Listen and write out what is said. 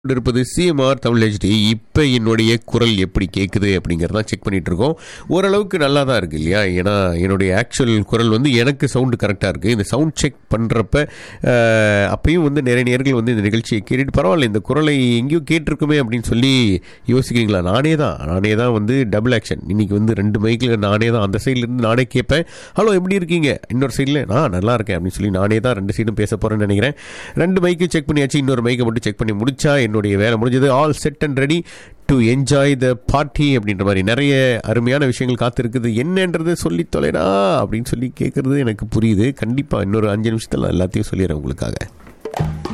இருப்பது CMR Tamil HD. இப்போ என்னுடைய குரல் எப்படி கேட்குது அப்படிங்கிறதான் செக் பண்ணிட்டு இருக்கோம். ஓரளவுக்கு நல்லா தான் இருக்குது இல்லையா? ஏன்னா என்னுடைய ஆக்சுவல் குரல் வந்து எனக்கு சவுண்டு கரெக்டாக இருக்குது. இந்த சவுண்ட் செக் பண்ணுறப்ப அப்பயும் வந்து நிறைய நேர்கள் வந்து இந்த நிகழ்ச்சியை கேட்டுட்டு பரவாயில்ல இந்த குரலை எங்கேயோ கேட்டிருக்குமே அப்படின்னு சொல்லி யோசிக்கிறீங்களா? நானே தான் வந்து டபுள் ஆக்ஷன். இன்றைக்கி வந்து 2 மைக்கில் நானே தான் அந்த சைட்லேருந்து நானே கேட்பேன், ஹலோ எப்படி இருக்கீங்க, இன்னொரு சைடில் நான் நல்லா இருக்கேன் அப்படின்னு சொல்லி நானே தான் 2 சைடும் பேச போகிறேன்னு நினைக்கிறேன். 2 மைக்கு செக் பண்ணியாச்சு, இன்னொரு மைக்கை மட்டும் செக் பண்ணி முடிச்சா என்னுடைய வேலை முடிஞ்சது. All set and ready to enjoy the party அப்படின்ற மாதிரி நிறைய அருமையான விஷயங்கள் காத்திருக்குது. என்னன்றது சொல்லி தொலைடா அப்படின்னு சொல்லி கேட்குறது எனக்கு புரியுது. கண்டிப்பாக இன்னொரு 5 நிமிஷத்தில் எல்லாத்தையும் சொல்லிடுறேன் உங்களுக்காக.